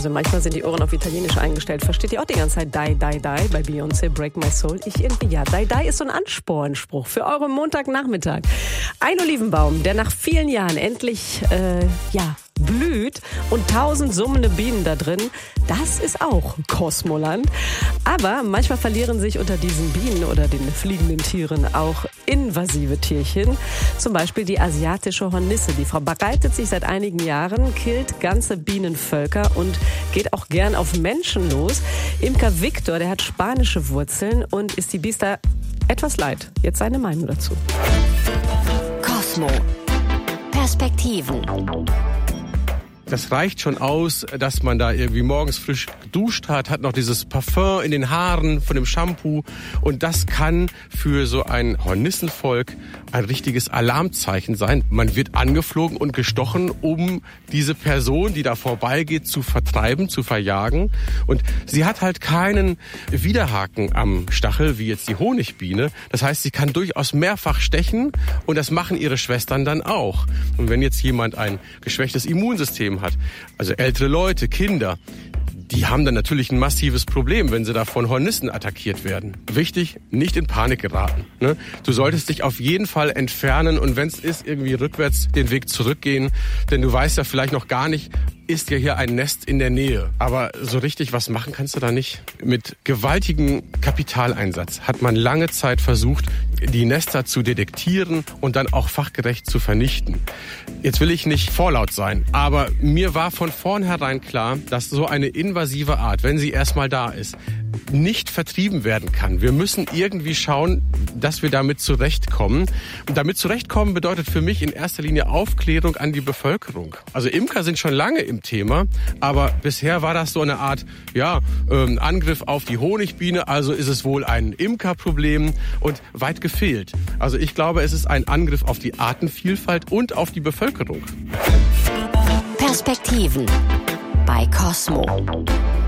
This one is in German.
Also manchmal sind die Ohren auf Italienisch eingestellt. Versteht ihr auch die ganze Zeit Die, Die, Die bei Beyoncé, Break My Soul? Ich irgendwie ja. Die, Die ist so ein Anspornspruch für euren Montagnachmittag. Ein Olivenbaum, der nach vielen Jahren endlich, blüht und 1000 summende Bienen da drin, das ist auch Kosmoland. Aber manchmal verlieren sich unter diesen Bienen oder den fliegenden Tieren auch invasive Tierchen. Zum Beispiel die asiatische Hornisse. Die verbreitet sich seit einigen Jahren, killt ganze Bienenvölker und geht auch gern auf Menschen los. Imker Victor, der hat spanische Wurzeln und ist die Biester etwas leid. Jetzt seine Meinung dazu. Cosmo. Perspektiven. Das reicht schon aus, dass man da irgendwie morgens frisch geduscht hat noch dieses Parfum in den Haaren von dem Shampoo. Und das kann für so ein Hornissenvolk ein richtiges Alarmzeichen sein. Man wird angeflogen und gestochen, um diese Person, die da vorbeigeht, zu vertreiben, zu verjagen. Und sie hat halt keinen Widerhaken am Stachel, wie jetzt die Honigbiene. Das heißt, sie kann durchaus mehrfach stechen und das machen ihre Schwestern dann auch. Und wenn jetzt jemand ein geschwächtes Immunsystem hat, also ältere Leute, Kinder, die haben dann natürlich ein massives Problem, wenn sie da von Hornissen attackiert werden. Wichtig, nicht in Panik geraten. Ne? Du solltest dich auf jeden Fall entfernen und wenn es ist, irgendwie rückwärts den Weg zurückgehen. Denn du weißt ja vielleicht noch gar nicht, ist ja hier ein Nest in der Nähe. Aber so richtig was machen kannst du da nicht. Mit gewaltigem Kapitaleinsatz hat man lange Zeit versucht, die Nester zu detektieren und dann auch fachgerecht zu vernichten. Jetzt will ich nicht vorlaut sein, aber mir war von vornherein klar, dass so eine invasive Art, wenn sie erstmal da ist, nicht vertrieben werden kann. Wir müssen irgendwie schauen, dass wir damit zurechtkommen. Und damit zurechtkommen bedeutet für mich in erster Linie Aufklärung an die Bevölkerung. Also Imker sind schon lange im Thema, aber bisher war das so eine Art Angriff auf die Honigbiene, also ist es wohl ein Imkerproblem und weit gefehlt. Also ich glaube, es ist ein Angriff auf die Artenvielfalt und auf die Bevölkerung. Perspektiven bei Cosmo.